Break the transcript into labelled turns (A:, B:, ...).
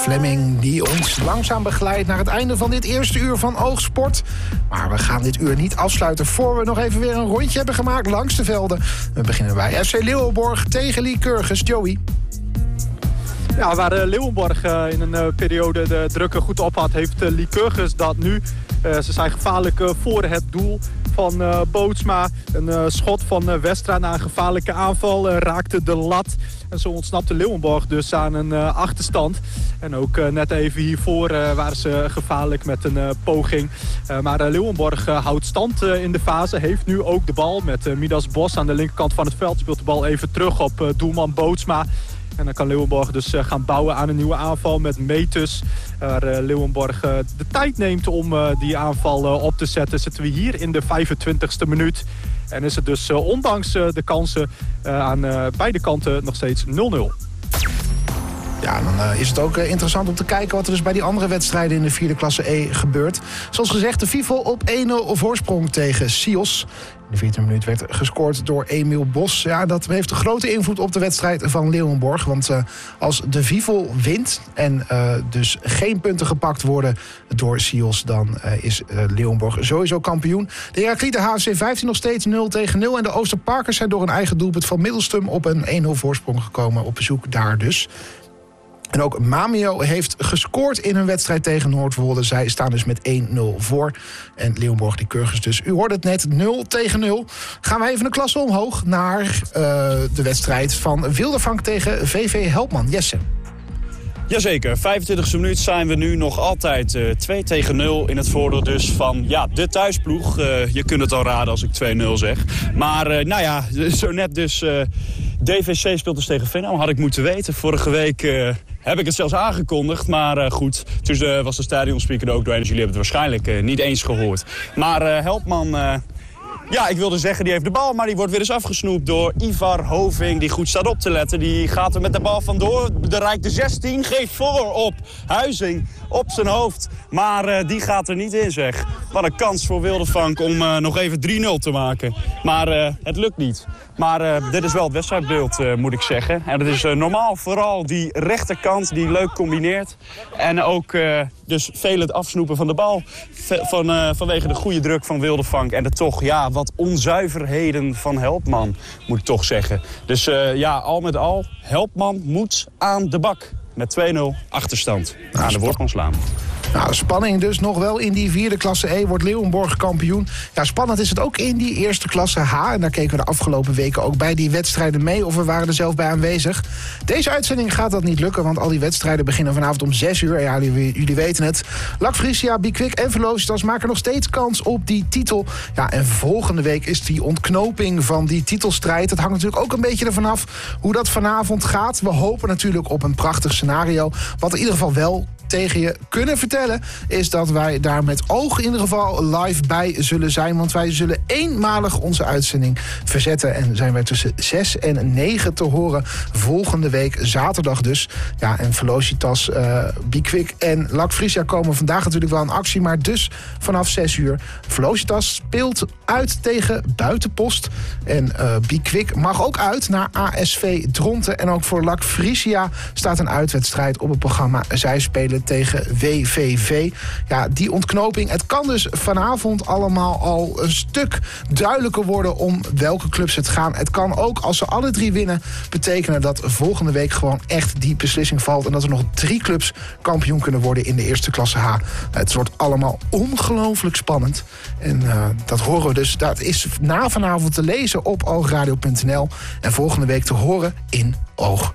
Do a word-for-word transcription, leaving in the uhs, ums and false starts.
A: Flemming die ons langzaam begeleidt naar het einde van dit eerste uur van Oogsport. Maar we gaan dit uur niet afsluiten voor we nog even weer een rondje hebben gemaakt langs de velden. We beginnen bij F C Leeuwenborg tegen Lycurgus. Joey.
B: Ja, waar uh, Leeuwenborg uh, in een uh, periode de druk goed op had, heeft uh, Lycurgus dat nu. Uh, ze zijn gevaarlijk uh, voor het doel van uh, Bootsma. Een uh, schot van uh, Westra na een gevaarlijke aanval uh, raakte de lat. En zo ontsnapte Leeuwenborg dus aan een uh, achterstand. En ook uh, net even hiervoor uh, waren ze gevaarlijk met een uh, poging. Uh, maar uh, Leeuwenborg uh, houdt stand uh, in de fase. Heeft nu ook de bal met uh, Midas Bos aan de linkerkant van het veld. Speelt de bal even terug op uh, doelman Bootsma. En dan kan Leeuwenborg dus uh, gaan bouwen aan een nieuwe aanval met Metus. Waar uh, Leeuwenborg uh, de tijd neemt om uh, die aanval uh, op te zetten. Zitten we hier in de vijfentwintigste minuut. En is het dus uh, ondanks uh, de kansen uh, aan uh, beide kanten nog steeds nul nul.
A: Ja, dan uh, is het ook uh, interessant om te kijken wat er dus bij die andere wedstrijden in de vierde klasse E gebeurt. Zoals gezegd, de Vivo op één nul voorsprong tegen Sios. In de veertiende minuut werd gescoord door Emiel Bos. Ja, dat heeft een grote invloed op de wedstrijd van Leeuwenborg. Want uh, als de Vivo wint en uh, dus geen punten gepakt worden door Sios, dan uh, is uh, Leeuwenborg sowieso kampioen. De Heraclieten H C vijftien nog steeds nul tegen nul. En de Oosterparkers zijn door een eigen doelpunt van Middelstum op een één nul voorsprong gekomen. Op bezoek daar dus. En ook Mamio heeft gescoord in hun wedstrijd tegen Noordwolde. Zij staan dus met één nul voor. En Leeuwenborg Lycurgus dus. U hoorde het net, nul tegen nul. Gaan we even een klasse omhoog naar uh, de wedstrijd van Wildervank tegen V V Helpman. Jesse.
C: Jazeker, vijfentwintigste minuut zijn we nu nog altijd uh, twee tegen nul in het voordeel dus van ja, de thuisploeg. Uh, je kunt het al raden als ik twee nul zeg. Maar uh, nou ja, zo net dus uh, D V C speelt dus tegen Venlo. Had ik moeten weten. Vorige week uh, heb ik het zelfs aangekondigd. Maar uh, goed, toen uh, was de stadionspeaker er ook doorheen. Dus jullie hebben het waarschijnlijk uh, niet eens gehoord. Maar uh, Helpman... Uh, Ja, ik wilde zeggen, die heeft de bal, maar die wordt weer eens afgesnoept door Ivar Hoving, die goed staat op te letten. Die gaat er met de bal vandoor, bereikt de zestien, geeft voor op Huizing, op zijn hoofd. Maar uh, die gaat er niet in, zeg. Wat een kans voor Wildervank om uh, nog even drie nul te maken. Maar uh, het lukt niet. Maar uh, dit is wel het wedstrijdbeeld, uh, moet ik zeggen. En het is uh, normaal vooral die rechterkant die leuk combineert. En ook uh, dus veel het afsnoepen van de bal. Van, uh, vanwege de goede druk van Wildervank. En de toch, ja, wat onzuiverheden van Helpman, moet ik toch zeggen. Dus uh, ja, al met al, Helpman moet aan de bak. Met twee nul achterstand aan de Wortmanslaan.
A: Nou, spanning dus nog wel in die vierde klasse E. Wordt Leeuwenborg kampioen. Ja, spannend is het ook in die eerste klasse H. En daar keken we de afgelopen weken ook bij die wedstrijden mee. Of we waren er zelf bij aanwezig. Deze uitzending gaat dat niet lukken. Want al die wedstrijden beginnen vanavond om zes uur. Ja, jullie, jullie weten het. Lak Frisia, Bikwik en Velocitas maken nog steeds kans op die titel. Ja, en volgende week is die ontknoping van die titelstrijd. Het hangt natuurlijk ook een beetje ervan af hoe dat vanavond gaat. We hopen natuurlijk op een prachtig scenario. Wat in ieder geval wel tegen je kunnen vertellen is dat wij daar met oog in ieder geval live bij zullen zijn. Want wij zullen eenmalig onze uitzending verzetten. En zijn wij tussen zes en negen te horen volgende week zaterdag dus. Ja, en Velocitas, uh, Bikwik en Lak Frisia komen vandaag natuurlijk wel in actie. Maar dus vanaf zes uur. Velocitas speelt uit tegen Buitenpost. En uh, Bikwik mag ook uit naar A S V Dronten. En ook voor Lak Frisia staat een uitwedstrijd op het programma. Zij spelen tegen W V V. Ja, die ontknoping. Het kan dus vanavond allemaal al een stuk duidelijker worden om welke clubs het gaan. Het kan ook, als ze alle drie winnen, betekenen dat volgende week gewoon echt die beslissing valt. En dat er nog drie clubs kampioen kunnen worden in de eerste klasse H. Het wordt allemaal ongelooflijk spannend. En uh, dat horen we dus. Dat is na vanavond te lezen op oogradio punt n l. En volgende week te horen in Oog